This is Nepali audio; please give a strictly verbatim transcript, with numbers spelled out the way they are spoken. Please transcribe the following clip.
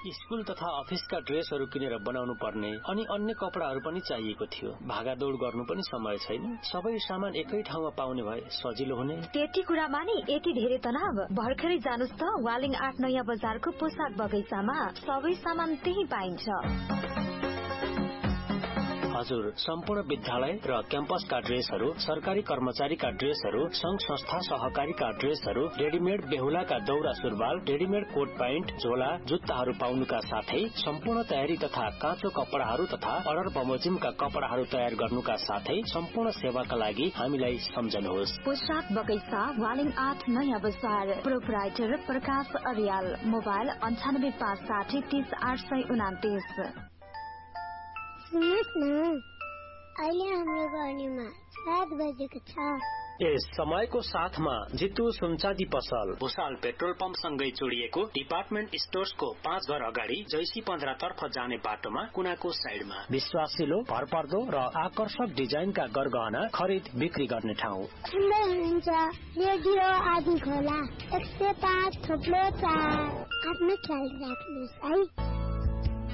स्कुल तथा अफिसका ड्रेसहरू किनेर बनाउनु पर्ने अनि अन्य कपडाहरू पनि चाहिएको थियो। भागादौड़ गर्नु पनि समय छैन। सबै सामान एकै ठाउँमा पाउने भए सजिलो हुने। त्यति कुरामा नि यति धेरै तनाव। भर्खरै जानुस् त वालिङ आठ नयाँ बजारको पोसाक बगैँचामा। सबै सामान त्यही पाइन्छ। हजुर, सम्पूर्ण विद्यालय र क्याम्पसका ड्रेसहरू, सरकारी कर्मचारीका ड्रेसहरू, संघ संस्था सहकारीका ड्रेसहरू, रेडीमेड बेहुलाका दौरा सुरुवाल, रेडीमेड कोट प्यान्ट, झोला, जुत्ताहरू पाउनुका साथै सम्पूर्ण तयारी तथा काँचो कपडाहरू तथा अर्डर बमोजिमका कपडाहरू तयार गर्नुका साथै सम्पूर्ण सेवाका लागि हामीलाई सम्झनुहोस्। पोसाक बगैँचा वालिङ आठ नयाँ बजार। प्रोपराइटर प्रकाश अर्याल। मोबाइल अन्ठानब्बे पाँच साठी तीस आठ सय उनातिस। सुन्नुहोस् न, अहिले हाम्रो गर्नेमा सात बजेको छ। यस समयको साथमा जितु सुनचाँदी पसल भुसाल पेट्रोल पम्प सँगै जोडिएको डिपार्टमेन्ट स्टोर्सको पाँच घर अगाडि जैसी पन्ध्र तर्फ जाने बाटोमा कुनाको साइडमा विश्वासिलो, भरपर्दो र आकर्षक डिजाइनका गरगहना खरिद बिक्री गर्ने ठाउँ। सुन्दै हुनुहुन्छ रेडियो आदि खोला एक सय पाँच थोप्लो चार। आफ्नो ख्याल राख्नुहोस् है।